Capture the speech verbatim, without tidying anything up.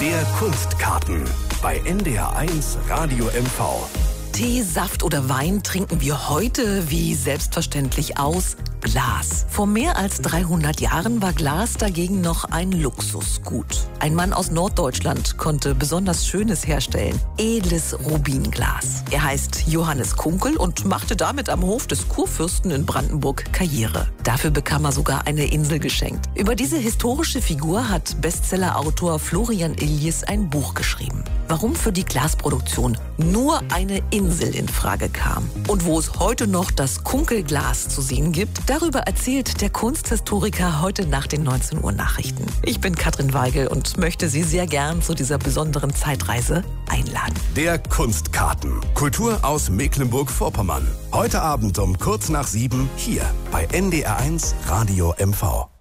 Der Kunstkarten bei N D R eins Radio M V. Tee, Saft oder Wein trinken wir heute wie selbstverständlich aus Glas. Vor mehr als dreihundert Jahren war Glas dagegen noch ein Luxusgut. Ein Mann aus Norddeutschland konnte besonders Schönes herstellen. Edles Rubinglas. Er heißt Johannes Kunkel und machte damit am Hof des Kurfürsten in Brandenburg Karriere. Dafür bekam er sogar eine Insel geschenkt. Über diese historische Figur hat Bestsellerautor Florian Illies ein Buch geschrieben. Warum für die Glasproduktion nur eine Insel in Frage kam und wo es heute noch das Kunkelglas zu sehen gibt, darüber erzählt der Kunsthistoriker heute nach den neunzehn Uhr Nachrichten. Ich bin Katrin Weigel und möchte Sie sehr gern zu dieser besonderen Zeitreise einladen. Der Kunstkarten. Kultur aus Mecklenburg-Vorpommern. Heute Abend um kurz nach sieben hier bei N D R eins Radio M V.